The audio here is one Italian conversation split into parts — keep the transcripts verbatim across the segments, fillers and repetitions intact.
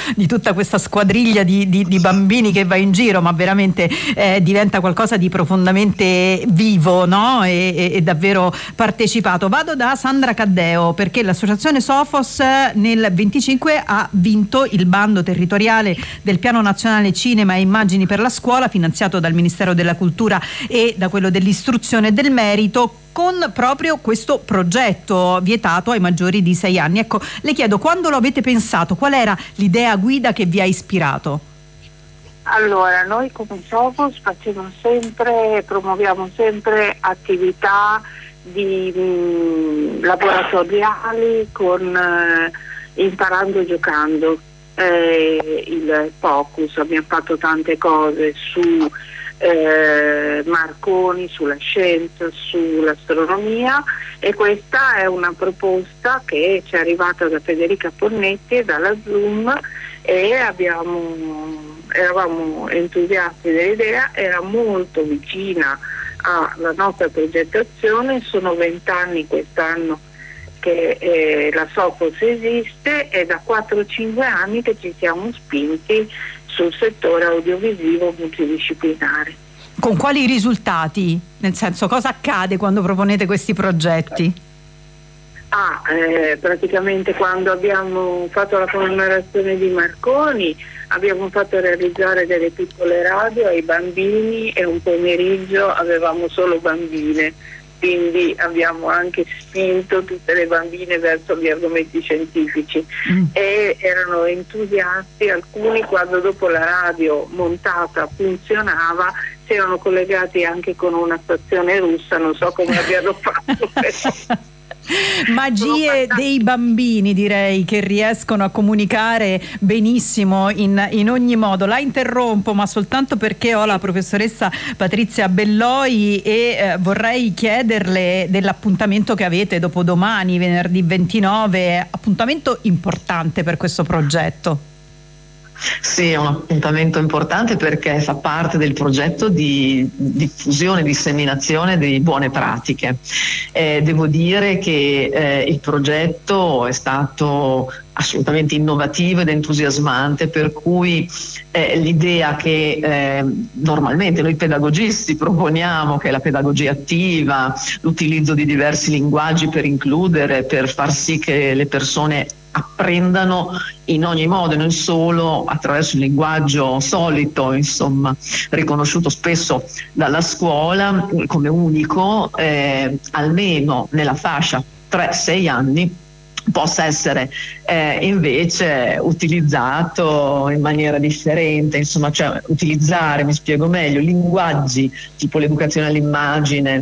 di tutta questa squadriglia di, di, di bambini che va in giro, ma veramente eh, diventa qualcosa di profondamente vivo, no? E, e, e davvero partecipato. Vado da Sandra Caddeo, perché l'associazione Sophos nel venticinque ha vinto il bando territoriale del Piano Nazionale Cinema e Immagini per la Scuola, finanziato dal Ministero della Cultura e da quello dell'Istruzione e del Merito, con proprio questo progetto vietato ai maggiori di sei anni. Ecco, le chiedo, quando lo avete pensato, qual era l'idea guida che vi ha ispirato? Allora, noi come Sophos facciamo sempre, promuoviamo sempre attività di mh, laboratoriali con eh, imparando giocando. Eh, il focus, abbiamo fatto tante cose su eh, Marconi, sulla scienza, sull'astronomia, e questa è una proposta che ci è arrivata da Federica Ponnetti e dalla Zoom, e abbiamo, eravamo entusiasti dell'idea, era molto vicina alla nostra progettazione. Sono vent'anni quest'anno che eh, la Sophos esiste, e da quattro cinque anni che ci siamo spinti sul settore audiovisivo multidisciplinare. Con quali risultati? Nel senso, cosa accade quando proponete questi progetti? Ah, eh, praticamente quando abbiamo fatto la commemorazione di Marconi abbiamo fatto realizzare delle piccole radio ai bambini, e un pomeriggio avevamo solo bambine, quindi abbiamo anche spinto tutte le bambine verso gli argomenti scientifici mm. e erano entusiasti. Alcuni, quando dopo la radio montata funzionava, si erano collegati anche con una stazione russa, non so come abbiano fatto però. Magie dei bambini, direi, che riescono a comunicare benissimo in, in ogni modo. La interrompo, ma soltanto perché ho la professoressa Patrizia Belloi e eh, vorrei chiederle dell'appuntamento che avete dopodomani, venerdì ventinove, appuntamento importante per questo progetto. Sì, è un appuntamento importante perché fa parte del progetto di diffusione e disseminazione di buone pratiche. Eh, devo dire che eh, il progetto è stato assolutamente innovativo ed entusiasmante, per cui eh, l'idea che eh, normalmente noi pedagogisti proponiamo, che è la pedagogia attiva, l'utilizzo di diversi linguaggi per includere, per far sì che le persone apprendano in ogni modo e non solo attraverso il linguaggio solito, insomma, riconosciuto spesso dalla scuola come unico, eh, almeno nella fascia tre sei anni, possa essere eh, invece utilizzato in maniera differente, insomma, cioè utilizzare, mi spiego meglio, linguaggi tipo l'educazione all'immagine,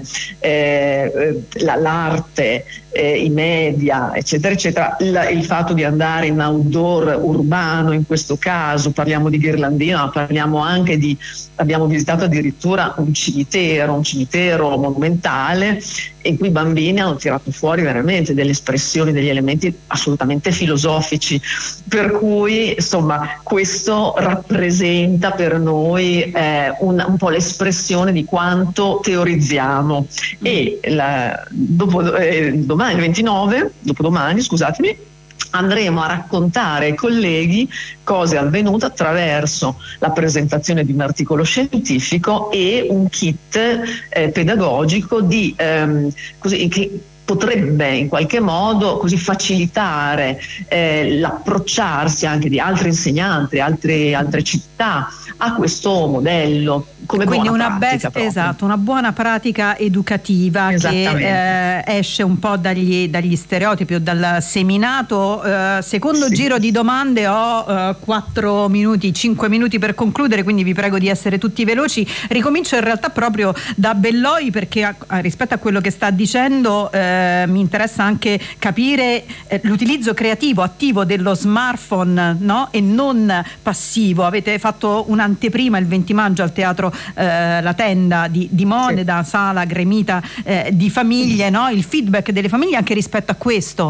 eh, la, l'arte, eh, i media, eccetera, eccetera, il, il fatto di andare in outdoor urbano, in questo caso parliamo di Ghirlandina, ma parliamo anche di, abbiamo visitato addirittura un cimitero, un cimitero monumentale, in cui i bambini hanno tirato fuori veramente delle espressioni, degli elementi assolutamente filosofici, per cui insomma questo rappresenta per noi eh, un, un po' l'espressione di quanto teorizziamo. E la, dopo, eh, domani, il ventinove, dopodomani, scusatemi, andremo a raccontare ai colleghi cosa è avvenuto attraverso la presentazione di un articolo scientifico e un kit eh, pedagogico di ehm, così, che potrebbe in qualche modo così facilitare eh, l'approcciarsi anche di altri insegnanti, altre, altre città a questo modello. Come Quindi buona una pratica best, esatto, una buona pratica educativa che eh, esce un po' dagli, dagli stereotipi o dal seminato. Eh, secondo sì. giro di domande, ho eh, quattro minuti, cinque minuti per concludere, quindi vi prego di essere tutti veloci. Ricomincio in realtà proprio da Belloi, perché a, a, rispetto a quello che sta dicendo eh, mi interessa anche capire eh, l'utilizzo creativo, attivo dello smartphone, no? E non passivo. Avete fatto un'anteprima il venti maggio al teatro Eh, la tenda di, di Moneda, sì. Sala gremita eh, di famiglie, no? Il feedback delle famiglie anche rispetto a questo.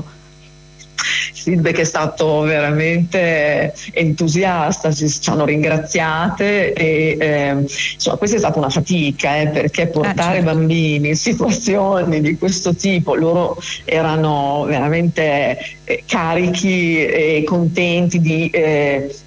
Il feedback è stato veramente entusiasta, ci, ci hanno ringraziate e eh, insomma questa è stata una fatica eh, perché portare eh, certo. bambini in situazioni di questo tipo, loro erano veramente eh, carichi e contenti di eh,